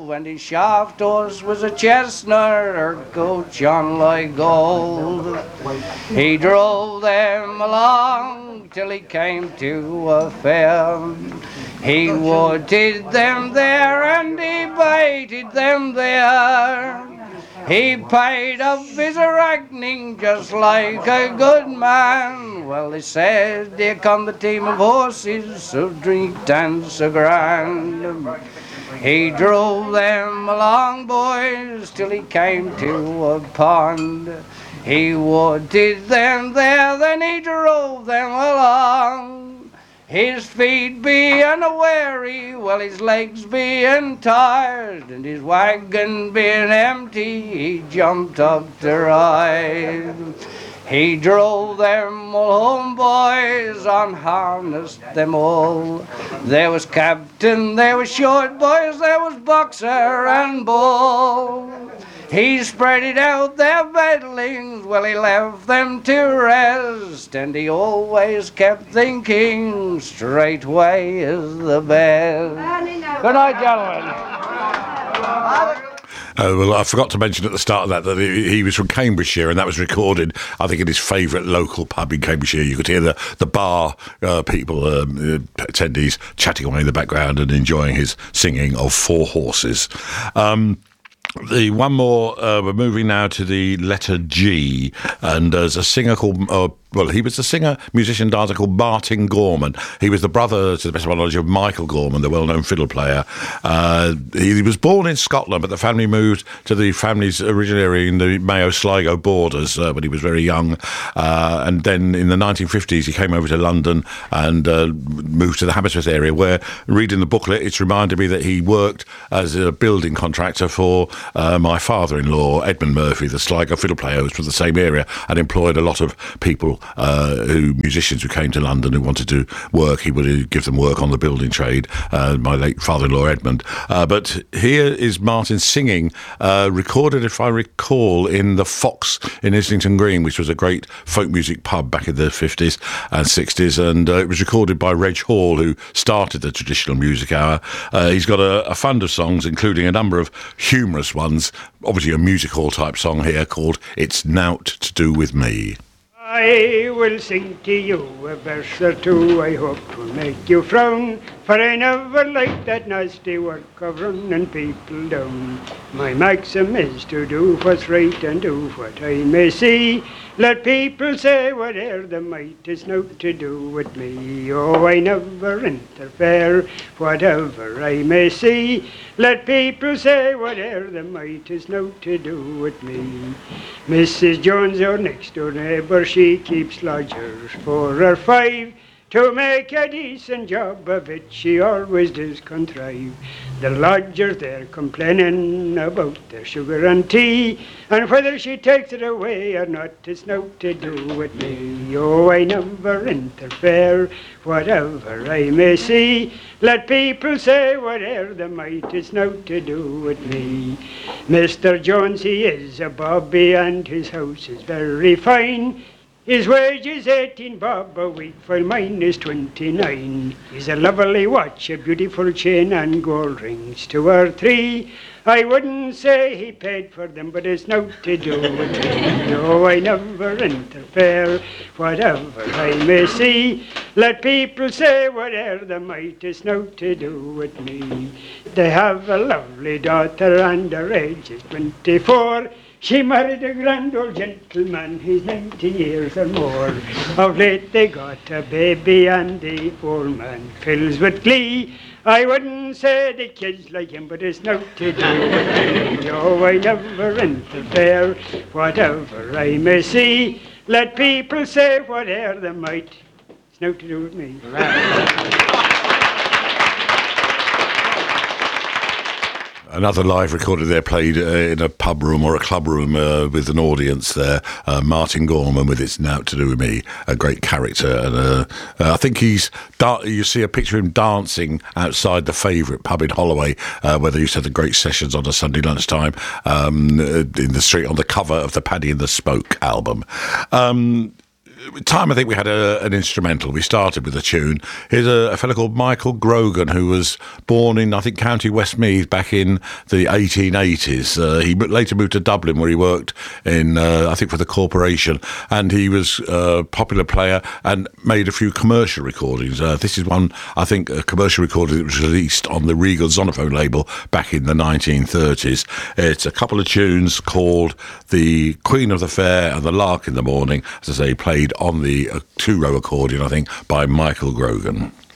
when his shaft horse was a chestnut or coach on like gold. He drove them along till he came to a fair. He wooded them there and he baited them there. He paid up his reckoning just like a good man. Well, they said, here come the team of horses, so drink and so grand. He drove them along, boys, till he came to a pond. He wooded them there, then he drove them along. His feet being weary, well, his legs being tired, and his wagon being empty, he jumped up to ride. He drove them all home, boys, unharnessed them all. There was captain, there was short boys, there was boxer and bull. He spread out their beddlings, well, he left them to rest, and he always kept thinking, straightway is the best. Good night, gentlemen. Well, I forgot to mention at the start of that he was from Cambridgeshire, and that was recorded, I think, in his favourite local pub in Cambridgeshire. You could hear the bar people, attendees, chatting away in the background and enjoying his singing of Four Horses. The one more, we're moving now to the letter G, and there's a singer called, he was a singer, musician, dancer called Martin Gorman. He was the brother, to the best of my knowledge, of Michael Gorman, the well-known fiddle player. He was born in Scotland, but the family moved to the family's original area in the Mayo-Sligo borders when he was very young. And then in the 1950s, he came over to London and moved to the Hammersmith area, where, reading the booklet, it's reminded me that he worked as a building contractor for my father-in-law, Edmund Murphy, the Sligo fiddle player, who was from the same area, and employed a lot of people, musicians who came to London who wanted to work. He would give them work on the building trade, my late father-in-law, Edmund. But here is Martin singing, recorded, if I recall, in the Fox in Islington Green, which was a great folk music pub back in the 50s and 60s, and it was recorded by Reg Hall, who started the traditional music hour. He's got a fund of songs, including a number of humorous ones, obviously a music hall type song here called It's Nowt to Do With Me. I will sing to you a verse or two, I hope will make you frown, for I never liked that nasty work of running people down. My maxim is to do what's right and do what I may see. Let people say whatever they might, it's naught to do with me. Oh, I never interfere, whatever I may see. Let people say whatever they might, it's naught to do with me. Mrs. Jones, our next door neighbour, she keeps lodgers 4 or 5. To make a decent job of it, she always does contrive. The lodgers, they're complaining about their sugar and tea, and whether she takes it away or not, it's naught to do with me. Oh, I never interfere, whatever I may see. Let people say whatever they might, it's naught to do with me. Mr. Jones, he is a bobby, and his house is very fine. His wage is 18 bob a week, while mine is 29. He's a lovely watch, a beautiful chain, and gold rings 2 or 3. I wouldn't say he paid for them, but it's naught to do with me. No, I never interfere, whatever I may see. Let people say whatever they might, it's naught to do with me. They have a lovely daughter, and her age is 24. She married a grand old gentleman, he's 90 years or more. Of late they got a baby, and the old man fills with glee. I wouldn't say the kids like him, but it's naught to do with me. No, I never interfere, whatever I may see. Let people say whatever they might, it's naught to do with me. Another live recorded there, played in a pub room or a club room with an audience there. Martin Gorman with It's Nowt to Do With Me, a great character. And I think you see a picture of him dancing outside the favourite pub in Holloway, where they used to have the great sessions on a Sunday lunchtime in the street on the cover of the Paddy and the Spoke album. time I think we had an instrumental. We started with a tune. Here's a fellow called Michael Grogan, who was born in, I think, County Westmeath back in the 1880s. He later moved to Dublin, where he worked in, I think, for the corporation, and he was a popular player and made a few commercial recordings. This is one, I think, a commercial recording that was released on the Regal Zonophone label back in the 1930s. It's a couple of tunes called The Queen of the Fair and The Lark in the Morning, as I say, played on the two-row accordion, I think, by Michael Grogan.